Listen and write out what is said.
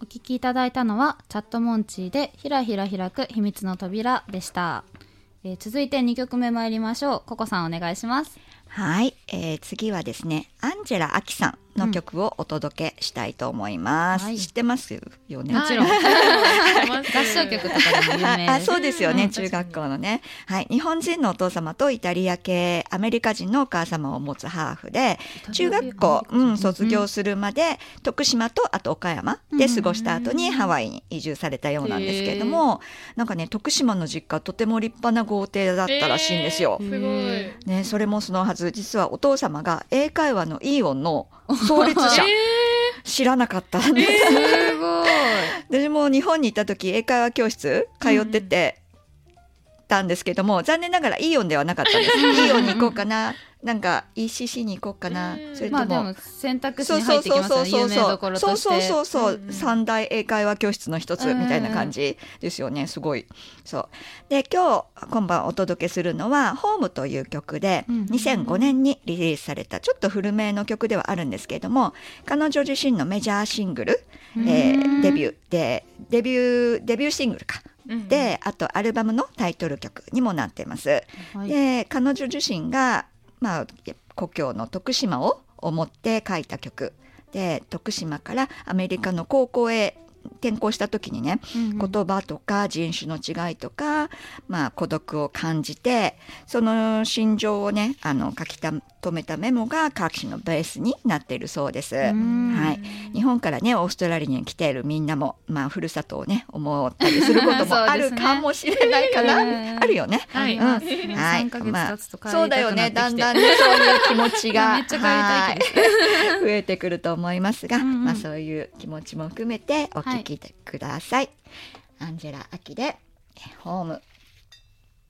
お聞きいただいたのはチャットモンチーでひらひら開く秘密の扉でした。続いて2曲目参りましょう。ココさんお願いします。 はい、次はですね、アンジェラ・アキさんの曲をお届けしたいと思います、知ってますよね。 もちろん合唱曲とかでも有名です。 そうですよね、中学校のね、はい、日本人のお父様とイタリア系アメリカ人のお母様を持つハーフで、中学校、卒業するまで徳島とあと岡山で過ごした後にハワイに移住されたようなんですけれども、なんかね、徳島の実家とても立派な豪邸だったらしいんですよ、 すごい、 ね、それもそのはず、実はお父様が英会話のイーオンの創立者、知らなかったんです、 すごい。 私も日本に行った時英会話教室通っててたんですけども、残念ながらイーオンではなかったんですイーオンに行こうかな、なんか ECC に行こうかな、それとも、 でも選択肢に入ってきますよね、有名どころとして。 そう、三大英会話教室の一つみたいな感じですよね、すごい。そうで、今晩お届けするのはホームという曲で、2005年にリリースされたちょっと古めの曲ではあるんですけれども、彼女自身のメジャーシングル、デビューシングルかで、あとアルバムのタイトル曲にもなっています、で、彼女自身が故郷の徳島を思って書いた曲で、徳島からアメリカの高校へ転校した時にね、言葉とか人種の違いとか、孤独を感じて、その心情をね書き留めたメモが歌詞のベースになっているそうです、はい、日本からねオーストラリアに来ているみんなも、ふるさとをね思ったりすることもあるかもしれないかなあるよね、 3ヶ月経つと帰りたくなってきて、 そうだよね、だんだんねそういう気持ちがめっちゃ帰りたいです増えてくると思いますが、そういう気持ちも含めてお聞きください、アンジェラ・アキでホーム。